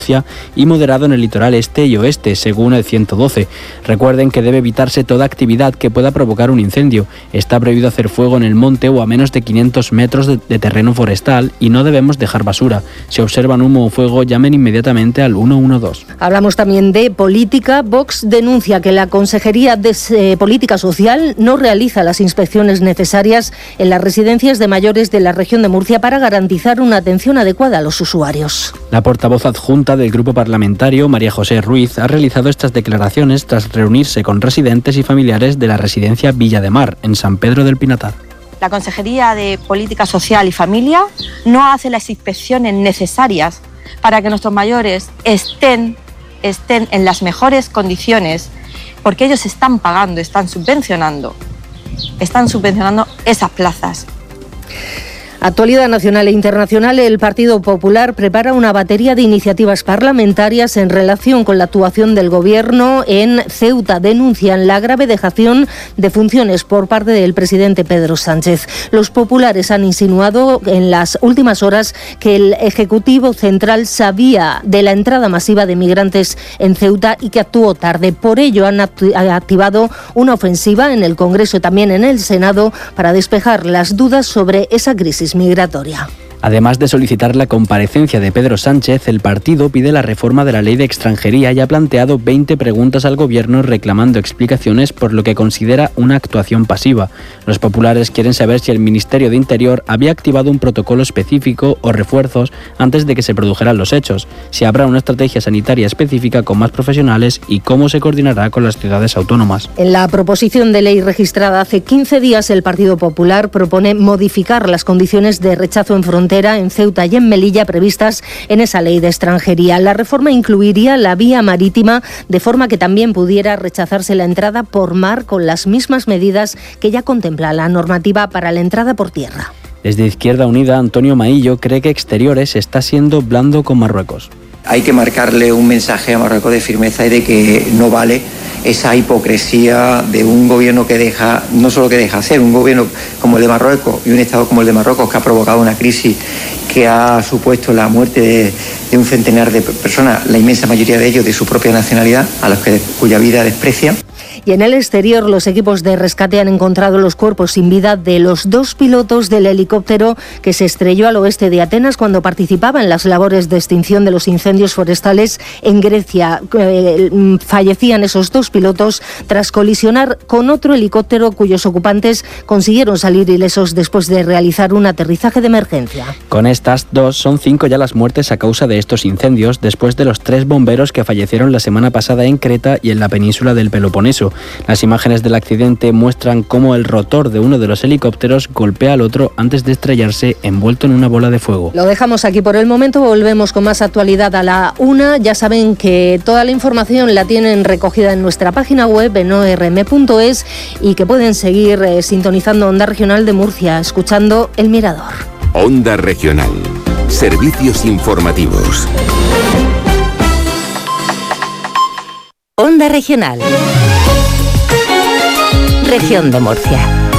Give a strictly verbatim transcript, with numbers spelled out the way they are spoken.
y moderado en el litoral este y oeste, según el ciento doce. Recuerden que debe evitarse toda actividad que pueda provocar un incendio. Está prohibido hacer fuego en el monte o a menos de quinientos metros de, de terreno forestal y no debemos dejar basura. Si observan humo o fuego, llamen inmediatamente al uno uno dos. Hablamos también de política. Vox denuncia que la Consejería de eh, Política Social no realiza las inspecciones necesarias en las residencias de mayores de la región de Murcia para garantizar una atención adecuada a los usuarios. La portavoz adjunta del grupo parlamentario, María José Ruiz, ha realizado estas declaraciones tras reunirse con residentes y familiares de la residencia Villa de Mar, en San Pedro del Pinatar. La Consejería de Política Social y Familia no hace las inspecciones necesarias para que nuestros mayores estén, estén en las mejores condiciones, porque ellos están pagando, están subvencionando, están subvencionando esas plazas. Actualidad nacional e internacional. El Partido Popular prepara una batería de iniciativas parlamentarias en relación con la actuación del Gobierno en Ceuta. Denuncian la grave dejación de funciones por parte del presidente Pedro Sánchez. Los populares han insinuado en las últimas horas que el Ejecutivo Central sabía de la entrada masiva de migrantes en Ceuta y que actuó tarde. Por ello han activado una ofensiva en el Congreso y también en el Senado para despejar las dudas sobre esa crisis migratoria. Además de solicitar la comparecencia de Pedro Sánchez, el partido pide la reforma de la ley de extranjería y ha planteado veinte preguntas al Gobierno reclamando explicaciones por lo que considera una actuación pasiva. Los populares quieren saber si el Ministerio de Interior había activado un protocolo específico o refuerzos antes de que se produjeran los hechos, si habrá una estrategia sanitaria específica con más profesionales y cómo se coordinará con las ciudades autónomas. En la proposición de ley registrada hace quince días, el Partido Popular propone modificar las condiciones de rechazo en frontera en Ceuta y en Melilla previstas en esa ley de extranjería. La reforma incluiría la vía marítima de forma que también pudiera rechazarse la entrada por mar con las mismas medidas que ya contempla la normativa para la entrada por tierra. Desde Izquierda Unida, Antonio Maillo cree que Exteriores está siendo blando con Marruecos. Hay que marcarle un mensaje a Marruecos de firmeza y de que no vale esa hipocresía de un gobierno que deja, no solo que deja ser, un gobierno como el de Marruecos y un Estado como el de Marruecos que ha provocado una crisis que ha supuesto la muerte de, de un centenar de personas, la inmensa mayoría de ellos de su propia nacionalidad, a los que cuya vida desprecian. Y en el exterior, los equipos de rescate han encontrado los cuerpos sin vida de los dos pilotos del helicóptero que se estrelló al oeste de Atenas cuando participaba en las labores de extinción de los incendios forestales en Grecia. Eh, fallecían esos dos pilotos tras colisionar con otro helicóptero cuyos ocupantes consiguieron salir ilesos después de realizar un aterrizaje de emergencia. Con estas dos, son cinco ya las muertes a causa de estos incendios, después de los tres bomberos que fallecieron la semana pasada en Creta y en la península del Peloponeso. Las imágenes del accidente muestran cómo el rotor de uno de los helicópteros golpea al otro antes de estrellarse envuelto en una bola de fuego. Lo dejamos aquí por el momento, volvemos con más actualidad a la una. Ya saben que toda la información la tienen recogida en nuestra página web en o r m punto es y que pueden seguir eh, sintonizando Onda Regional de Murcia, escuchando El Mirador. Onda Regional. Servicios informativos. Onda Regional. Región de Murcia.